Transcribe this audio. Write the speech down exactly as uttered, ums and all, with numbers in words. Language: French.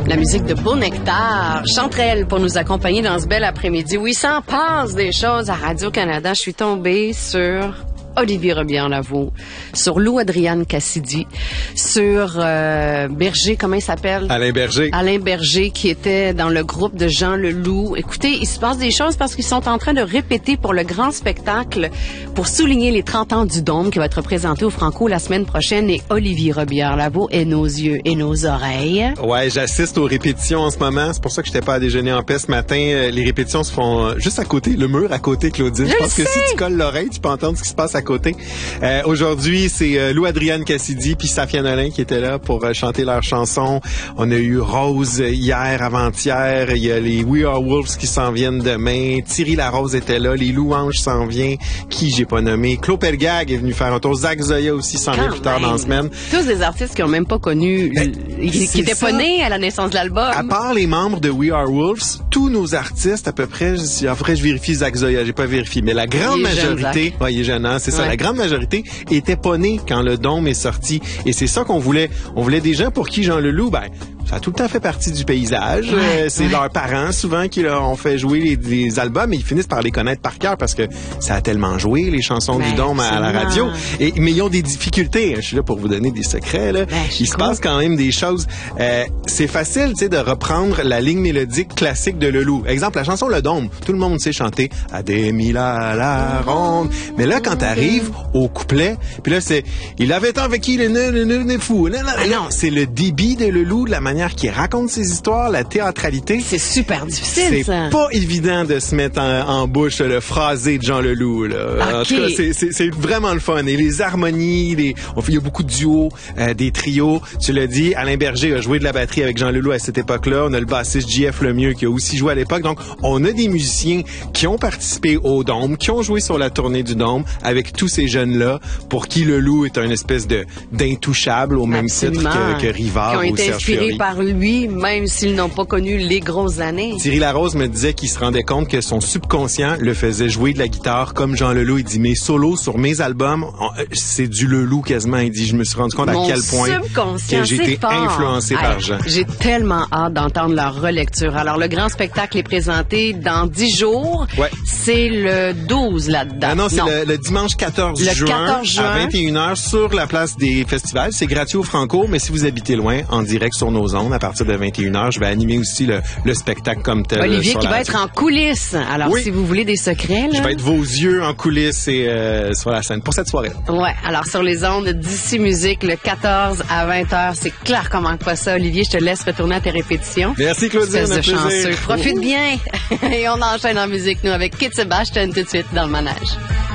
La musique de Beau Nectar. Chanterelle pour nous accompagner dans ce bel après-midi où il s'en passe des choses à Radio-Canada. Je suis tombée sur Olivier Robillard-Lavaux, sur Lou Adriane Cassidy, sur euh, Berger, comment il s'appelle? Alain Berger. Alain Berger, qui était dans le groupe de Jean Leloup. Écoutez, il se passe des choses parce qu'ils sont en train de répéter pour le grand spectacle pour souligner les trente ans du Dôme qui va être présenté au Franco la semaine prochaine. Et Olivier Robillard-Lavaux est nos yeux et nos oreilles. Ouais, j'assiste aux répétitions en ce moment. C'est pour ça que j'étais pas à déjeuner en paix ce matin. Les répétitions se font juste à côté, le mur à côté, Claudine. Je, Je pense sais. que si tu colles l'oreille, tu peux entendre ce qui se passe à côté. Euh, aujourd'hui, c'est euh, Lou Adriane Cassidy puis Safia Nolin qui étaient là pour euh, chanter leur chanson. On a eu Rose hier, avant-hier. Il y a les We Are Wolves qui s'en viennent demain. Thierry Larose était là. Les Louanges s'en viennent. Qui j'ai pas nommé. Claude Pelgag est venu faire un tour. Zach Zoya aussi s'en vient plus tard dans la semaine. Tous des artistes qui ont même pas connu, Ben, qui c'est n'étaient pas ça. nés à la naissance de l'album. À part les membres de We Are Wolves, tous nos artistes, à peu près, je, après je vérifie Zach Zoya, j'ai pas vérifié, mais la grande Il est jeune, majorité, Zach. ouais, il est jeune, hein, c'est ça, Ouais. la grande majorité était pas née quand le Dôme est sorti. Et c'est ça qu'on voulait. On voulait des gens pour qui Jean Leloup, ben, ça a tout le temps fait partie du paysage. Ouais, Euh, c'est ouais. leurs parents, souvent, qui leur ont fait jouer les, les albums et ils finissent par les connaître par cœur parce que ça a tellement joué, les chansons Ben, du Dôme à, à la radio. absolument. Et, mais ils ont des difficultés. Je suis là pour vous donner des secrets, là. Ben, je Il se crois. passe quand même des choses. Euh, c'est facile, tu sais, de reprendre la ligne mélodique classique de Leloup. Exemple, la chanson Le Dôme. Tout le monde sait chanter « Adémila la ronde ». Mais là, quand t'arrives au couplet, puis là, c'est « Il avait tant avec qui le ne ne ne ne fou ». Non, non, non. C'est le débit de Leloup, la manière qu'il raconte ses histoires, la théâtralité. C'est super difficile, C'est ça. pas évident de se mettre en, en bouche le phrasé de Jean Leloup. Là. En Ok. tout cas, c'est, c'est, c'est vraiment le fun. Et les harmonies, les, on fait, il y a beaucoup de duos, euh, des trios. Tu l'as dit, Alain Berger a joué de la batterie avec Jean Leloup à cette époque-là. On a le bassiste J F Lemieux qui a aussi joué à l'époque. Donc, on a des musiciens qui ont participé au Dôme, qui ont joué sur la tournée du Dôme avec tous ces jeunes-là, pour qui Leloup est un espèce de d'intouchable au même Absolument. titre que, que Rivard Qui ont ou été Serge inspirés Fiori. par lui, même s'ils n'ont pas connu les grosses années. Thierry Larose me disait qu'il se rendait compte que son subconscient le faisait jouer de la guitare comme Jean Leloup. Il dit, mes solos sur mes albums, on- euh, c'est du Leloup quasiment. Il dit, je me suis rendu compte Mon à quel point subconscient, que j'ai c'est été fort. influencé Hey, par Jean. J'ai tellement hâte d'entendre leur relecture. Alors, le grand spectacle est présenté dans dix jours. Ouais. C'est le douze là-dedans. Ah non, c'est le, le dimanche quatorze Le juin, quatorze juin. à vingt et une heures sur la place des festivals. C'est gratuit au Franco, mais si vous habitez loin, en direct sur nos ondes, à partir de vingt et une heures, je vais animer aussi le, le spectacle comme tel. Olivier sur qui la va radio. être en coulisses. Alors, Oui. si vous voulez des secrets, là. Je vais être vos yeux en coulisses et euh, sur la scène pour cette soirée. Ouais, alors sur les ondes d'ici musique, le quatorze à vingt heures, c'est clair qu'on manque pas ça. Olivier, je te laisse retourner à tes répétitions. Merci Claudine, Espèce de un plaisir. chanceux. Profite bien. Et on enchaîne en musique, nous, avec Kit Sebastian tout de suite dans le manège.